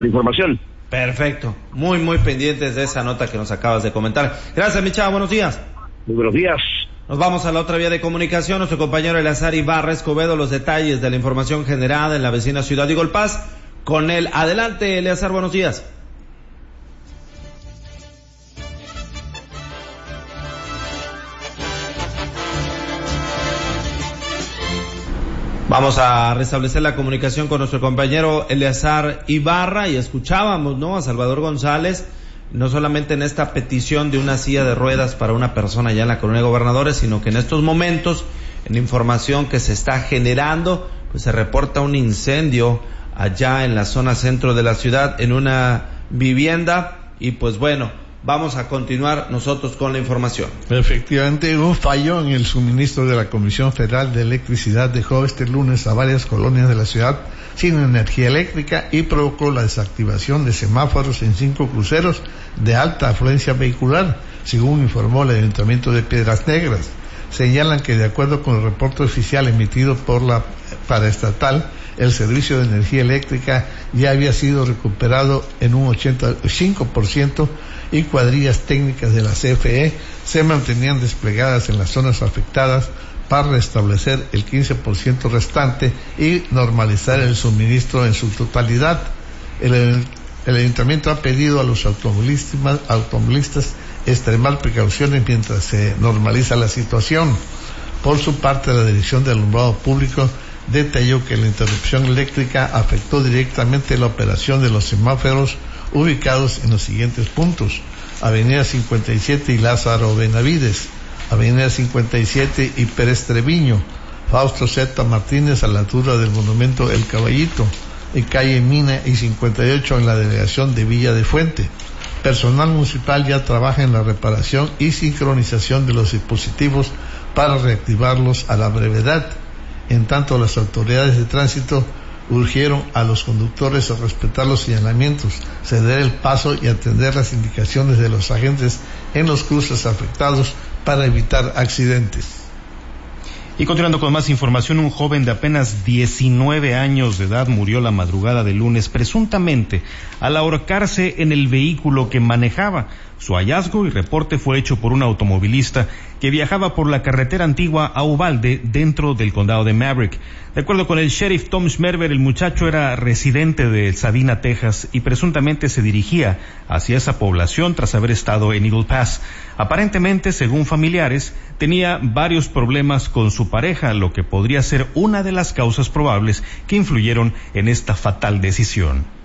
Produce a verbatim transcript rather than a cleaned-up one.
la información. Perfecto, muy muy pendientes de esa nota que nos acabas de comentar. Gracias, mi chava, buenos días. Muy buenos días. Nos vamos a la otra vía de comunicación. Nuestro compañero Eleazar Ibarra Escobedo, los detalles de la información generada en la vecina ciudad de Golpaz. Con él, adelante, Eleazar, buenos días. Vamos a restablecer la comunicación con nuestro compañero Eleazar Ibarra y escuchábamos, ¿no?, a Salvador González, no solamente en esta petición de una silla de ruedas para una persona ya en la colonia Gobernadores, sino que en estos momentos, en la información que se está generando, pues se reporta un incendio allá en la zona centro de la ciudad, en una vivienda, y pues bueno, vamos a continuar nosotros con la información. Efectivamente, un fallo en el suministro de la Comisión Federal de Electricidad dejó este lunes a varias colonias de la ciudad sin energía eléctrica y provocó la desactivación de semáforos en cinco cruceros de alta afluencia vehicular, según informó el Ayuntamiento de Piedras Negras. Señalan que, de acuerdo con el reporte oficial emitido por la paraestatal, el servicio de energía eléctrica ya había sido recuperado en un ochenta y cinco por ciento y cuadrillas técnicas de la C F E se mantenían desplegadas en las zonas afectadas para restablecer el quince por ciento restante y normalizar el suministro en su totalidad. El, el Ayuntamiento ha pedido a los automovilistas, automovilistas extremar precauciones mientras se normaliza la situación. Por su parte, la Dirección de Alumbrado Público detalló que la interrupción eléctrica afectó directamente la operación de los semáforos ubicados en los siguientes puntos: Avenida cincuenta y siete y Lázaro Benavides, Avenida cincuenta y siete y Pérez Treviño, Fausto Z. Martínez a la altura del monumento El Caballito, y calle Mina y cincuenta y ocho en la delegación de Villa de Fuente. Personal municipal ya trabaja en la reparación y sincronización de los dispositivos para reactivarlos a la brevedad. En tanto, las autoridades de tránsito urgieron a los conductores a respetar los señalamientos, ceder el paso y atender las indicaciones de los agentes en los cruces afectados para evitar accidentes. Y continuando con más información, un joven de apenas diecinueve años de edad murió la madrugada del lunes presuntamente al ahorcarse en el vehículo que manejaba. Su hallazgo y reporte fue hecho por un automovilista que viajaba por la carretera antigua a Uvalde, dentro del condado de Maverick. De acuerdo con el sheriff Tom Schmerber, el muchacho era residente de Sabina, Texas, y presuntamente se dirigía hacia esa población tras haber estado en Eagle Pass. Aparentemente, según familiares, tenía varios problemas con su pareja, lo que podría ser una de las causas probables que influyeron en esta fatal decisión.